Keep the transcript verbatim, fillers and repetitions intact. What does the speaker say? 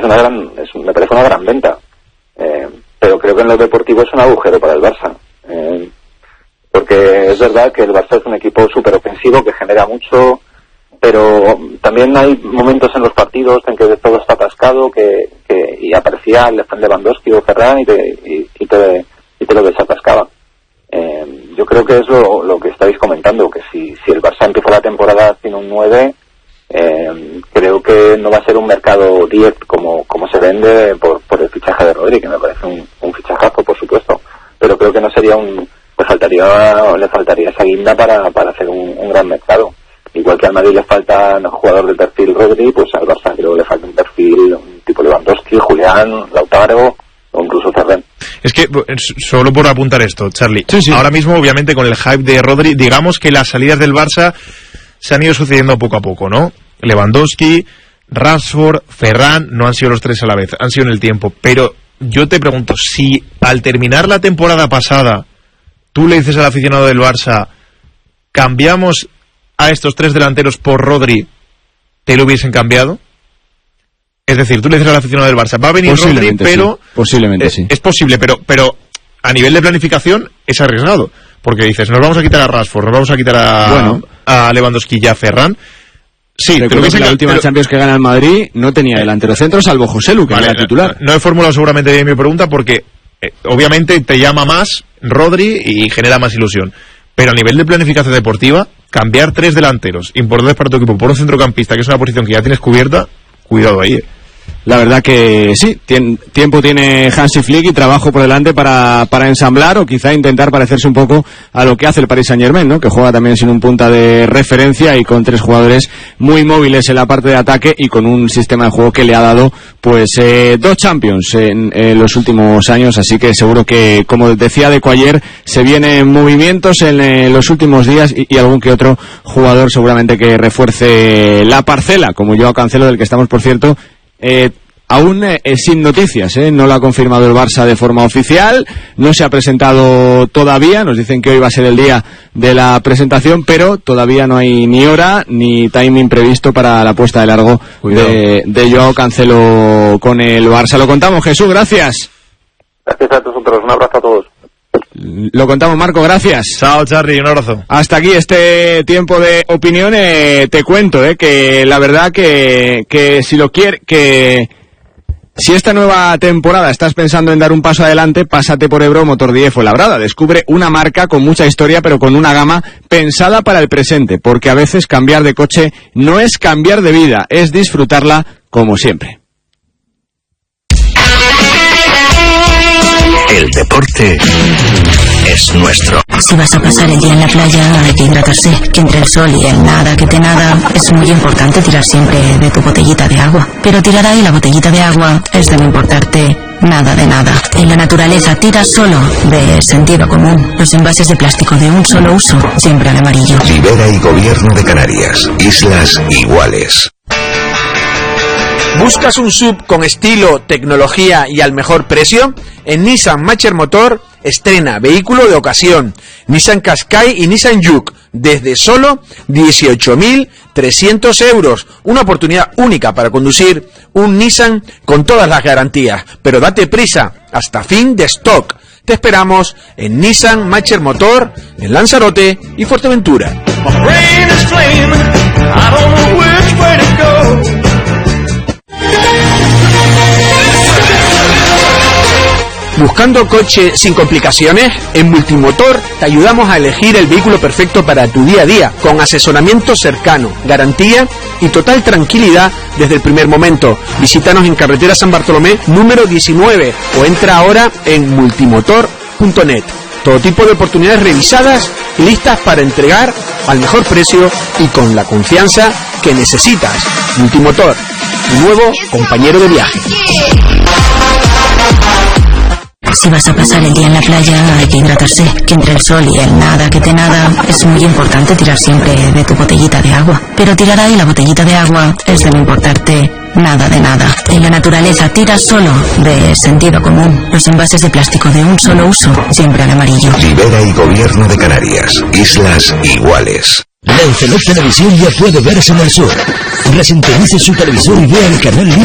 una gran, es, me parece una gran venta. Eh, pero creo que en lo deportivo es un agujero para el Barça. Eh, porque es verdad que el Barça es un equipo súper ofensivo que genera mucho, pero también hay momentos en los partidos en que todo está atascado, que, que y aparecía Lewandowski o Ferran y te, y, y te, y te lo desatascaba. Eh, yo creo que es lo, lo que estáis comentando, que si, si el Barça empieza la temporada sin un nueve, eh, creo que no va a ser un mercado diez como, como se vende por, por el fichaje de Rodri, que me parece un, un fichajazo, por supuesto, pero creo que no sería un, le faltaría, le faltaría esa guinda para, para hacer un, un gran mercado. Igual que al Madrid le falta un jugador de perfil Rodri, pues al Barça creo que le falta un perfil, un tipo Lewandowski, Julián, Lautaro o incluso Ferran. Es que, solo por apuntar esto, Charlie, sí, sí. ahora mismo obviamente con el hype de Rodri, digamos que las salidas del Barça se han ido sucediendo poco a poco, ¿no? Lewandowski, Rashford, Ferran, no han sido los tres a la vez, han sido en el tiempo, pero yo te pregunto, si al terminar la temporada pasada tú le dices al aficionado del Barça, cambiamos a estos tres delanteros por Rodri, ¿te lo hubiesen cambiado? Es decir, tú le dices al aficionado del Barça, va a venir Rodri, pero... Sí. Posiblemente es, sí. Es posible, pero, pero a nivel de planificación es arriesgado. Porque dices, nos vamos a quitar a Rashford, nos vamos a quitar a, bueno. a Lewandowski y a Ferran. Sí, creo que, que la última pero... Champions que gana el Madrid no tenía delantero centro, salvo Joselu, que vale, era titular. No, no he formulado seguramente bien mi pregunta porque eh, obviamente te llama más Rodri y genera más ilusión. Pero a nivel de planificación deportiva, cambiar tres delanteros importantes para tu equipo por un centrocampista, que es una posición que ya tienes cubierta, cuidado ahí. Eh. La verdad que sí, tien, tiempo tiene Hansi Flick y trabajo por delante para, para ensamblar o quizá intentar parecerse un poco a lo que hace el Paris Saint-Germain, ¿no? Que juega también sin un punta de referencia y con tres jugadores muy móviles en la parte de ataque y con un sistema de juego que le ha dado pues eh, dos Champions en, en los últimos años, así que seguro que, como decía Deco ayer, se vienen movimientos en eh, los últimos días y, y algún que otro jugador seguramente que refuerce la parcela, como Joao Cancelo, del que estamos, por cierto, Eh, aún eh, sin noticias, ¿eh? No lo ha confirmado el Barça de forma oficial, no se ha presentado todavía, nos dicen que hoy va a ser el día de la presentación, pero todavía no hay ni hora ni timing previsto para la puesta de largo de, de Joao Cancelo con el Barça. Lo contamos, Jesús, gracias. Gracias a vosotros, un abrazo a todos. Lo contamos, Marco, gracias. Chao, Charly, un abrazo. Hasta aquí este tiempo de opinión. Eh, te cuento eh, que la verdad que, que si lo quiere, que si esta nueva temporada estás pensando en dar un paso adelante, pásate por Ebro Motor diez Fuenlabrada. Descubre una marca con mucha historia, pero con una gama pensada para el presente, porque a veces cambiar de coche no es cambiar de vida, es disfrutarla como siempre. El deporte es nuestro. Si vas a pasar el día en la playa, hay que hidratarse. Que entre el sol y el nada que te nada, es muy importante tirar siempre de tu botellita de agua. Pero tirar ahí la botellita de agua es de no importarte nada de nada. En la naturaleza tira solo de sentido común. Los envases de plástico de un solo uso, siempre al amarillo. Libera y Gobierno de Canarias. Islas iguales. ¿Buscas un sub con estilo, tecnología y al mejor precio? En Nissan Matcher Motor estrena vehículo de ocasión, Nissan Qashqai y Nissan Juke, desde solo dieciocho mil trescientos euros. Una oportunidad única para conducir un Nissan con todas las garantías. Pero date prisa, hasta fin de stock. Te esperamos en Nissan Matcher Motor, en Lanzarote y Fuerteventura. ¿Buscando coche sin complicaciones? En Multimotor te ayudamos a elegir el vehículo perfecto para tu día a día, con asesoramiento cercano, garantía y total tranquilidad desde el primer momento. Visítanos en carretera San Bartolomé número diecinueve o entra ahora en multimotor punto net. Todo tipo de oportunidades revisadas, listas para entregar al mejor precio y con la confianza que necesitas. Multimotor, tu nuevo compañero de viaje. Si vas a pasar el día en la playa, hay que hidratarse. Que entre el sol y el nada que te nada, es muy importante tirar siempre de tu botellita de agua. Pero tirar ahí la botellita de agua es de no importarte nada de nada. En la naturaleza tira solo de sentido común. Los envases de plástico de un solo uso, siempre al amarillo. Libera y Gobierno de Canarias. Islas iguales. Lancelot Televisión ya puede verse en el sur. Resintonice su televisor y vea el canal libre